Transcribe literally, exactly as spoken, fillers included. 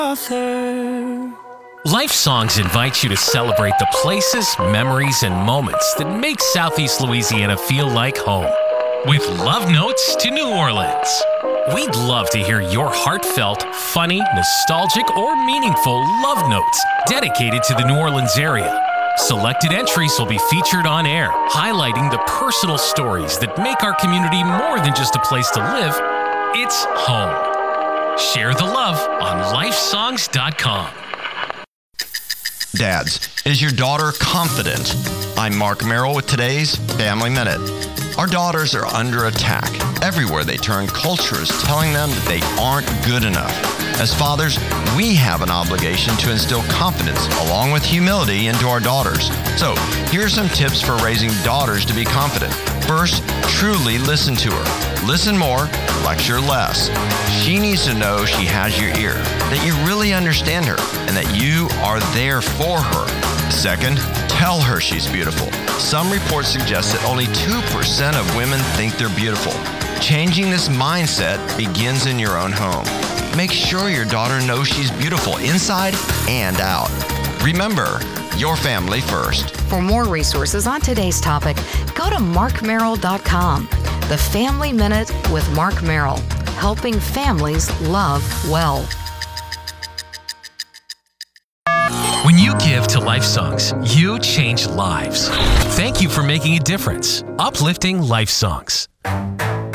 author. Life Songs invite you to celebrate the places, memories, and moments that make Southeast Louisiana feel like home. With love notes to New Orleans. We'd love to hear your heartfelt, funny, nostalgic, or meaningful love notes dedicated to the New Orleans area. Selected entries will be featured on air, highlighting the personal stories that make our community more than just a place to live. It's home. Share the love on life songs dot com. Dads, is your daughter confident? I'm Mark Merrill with today's Family Minute. Our daughters are under attack. Everywhere they turn, culture is telling them that they aren't good enough. As fathers, we have an obligation to instill confidence along with humility into our daughters. So, here are some tips for raising daughters to be confident. First, truly listen to her. Listen more, lecture less. She needs to know she has your ear, that you really understand her, and that you are there for her. Second, tell her she's beautiful. Some reports suggest that only two percent of women think they're beautiful. Changing this mindset begins in your own home. Make sure your daughter knows she's beautiful inside and out. Remember, your family first. For more resources on today's topic, go to mark merrill dot com. The Family Minute with Mark Merrill, helping families love well. When you give to Life Songs, you change lives. Thank you for making a difference. Uplifting Life Songs.